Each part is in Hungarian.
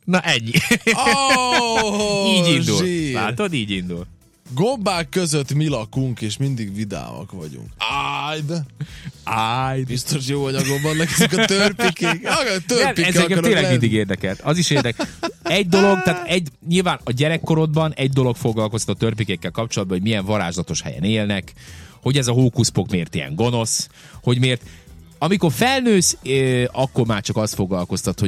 Na ennyi. Így indul. Látod, így indul. Gombák között mi lakunk, és mindig vidámak vagyunk. Biztos jó anyagom vannak ezek a törpikék. Ezek tényleg mindig érdekelt. Az is érdekel. Egy dolog, tehát nyilván a gyerekkorodban egy dolog foglalkoztat a törpikékkel kapcsolatban, hogy milyen varázslatos helyen élnek, hogy ez a hókuszpok miért ilyen gonosz, hogy miért. Amikor felnősz, akkor már csak azt foglalkoztat,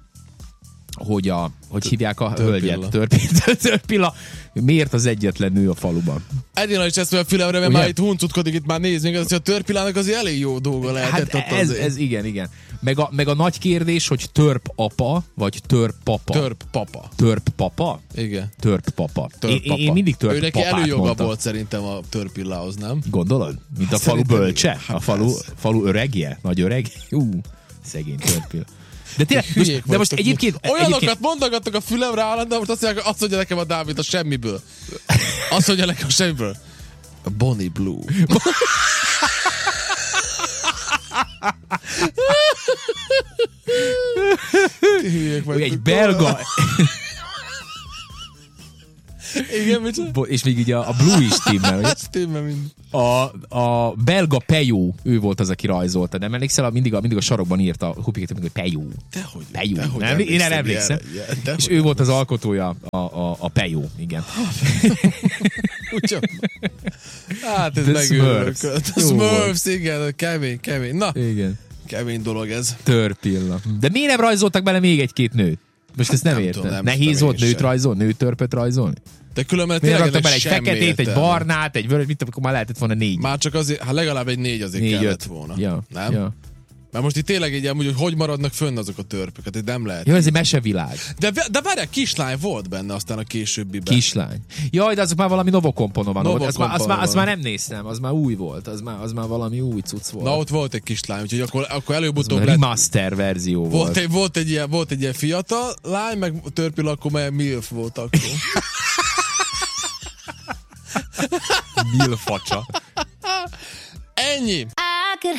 hogy hívják a hölgyet? Törpilla. Miért az egyetlen nő a faluban? Egyébként is ezt a fülemre, mert már itt huncutkodik, itt már néz még, hogy a törpillának azért elég jó dolga lehetett. Hát ez igen. Meg a nagy kérdés, hogy törp apa, vagy törp papa. Törp papa? Igen. Törp papa. Én mindig törp papát mondtam. Ő neki előjoga volt szerintem a törpillához, nem? Gondolod? Mint a falu bölcse? A falu öregje? Nagy öreg? Szegény törpilla. De tényleg, most egyébként... Olyanokat mondogattak a fülemre állandóan, most azt mondja nekem a Dávid a semmiből. Azt mondja nekem a semmiből. A Bonnie Blue. Egy belga... Igen, és még ugye a Blue is stimmel. A belga Pejó, ő volt az, aki rajzolta. Nem emlékszel? Mindig a sarokban írta a Hupiket, hogy Pejó. Pejó. Én erre emlékszem. És ő volt az alkotója, a Pejó. Igen. Hát ez megőrök. A Smurfs, igen, kemény. Na, igen. Kemény dolog ez. Törpilla. De miért nem rajzoltak bele még egy-két nőt? Most ezt nem értem. Nehéz volt nőt rajzolni, nőtörpöt rajzolni? De különben miért raktak bele egy feketét, egy barnát, egy vörös, akkor már lehetett volna 4. Már csak azért, legalább egy 4 azért kellett volna. Ja, nem? Ja. Mert most itt tényleg így amúgy, hogy maradnak fönn azok a törpök, hát nem lehet. Jó, ez egy mesevilág. De várjál, kislány volt benne aztán a későbbiben. Kislány. Jaj, de azok már valami Novokomponova volt. Azt már nem néztem, az már új volt. Az már valami új cucc volt. Na, ott volt egy kislány, úgyhogy akkor előbb-utóbb lett... Remaster verzió volt. Volt egy ilyen fiatal lány, meg törpilla, akkor már MILF volt akkor. Milfacsa. Ennyi!